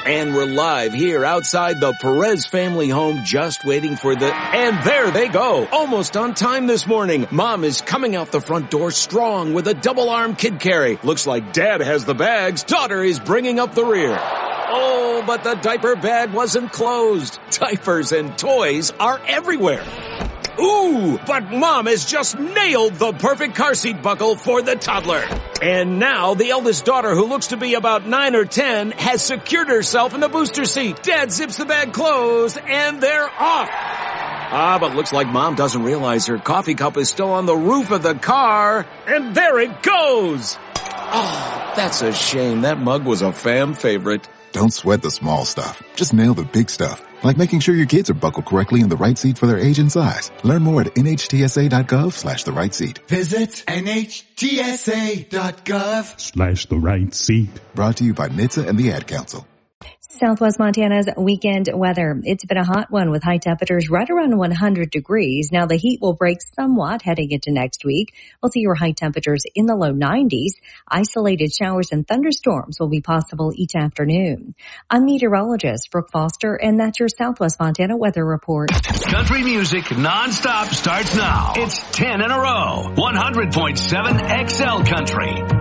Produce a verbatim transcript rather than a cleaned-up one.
And we're live here outside the Perez family home, just waiting for the... And there they go, almost on time this morning. Mom is coming out the front door strong with a double-arm kid carry. Looks like Dad has the bags. Daughter is bringing up the rear. Oh, but the diaper bag wasn't closed. Diapers and toys are everywhere. Ooh, but Mom has just nailed the perfect car seat buckle for the toddler. And now the eldest daughter, who looks to be about nine or ten, has secured herself in the booster seat. Dad zips the bag closed, and they're off. Ah, but looks like Mom doesn't realize her coffee cup is still on the roof of the car. And there it goes. Oh, that's a shame. That mug was a fam favorite. Don't sweat the small stuff. Just nail the big stuff. Like making sure your kids are buckled correctly in the right seat for their age and size. Learn more at nhtsa.gov slash the right seat. Visit nhtsa.gov slash the right seat. Brought to you by N H T S A and the Ad Council. Southwest Montana's weekend weather. It's been a hot one with high temperatures right around one hundred degrees. Now the heat will break somewhat heading into next week. We'll see your high temperatures in the low nineties. Isolated showers and thunderstorms will be possible each afternoon. I'm meteorologist Brooke Foster, and that's your Southwest Montana weather report. Country music nonstop starts now. It's ten in a row. one hundred point seven X L Country.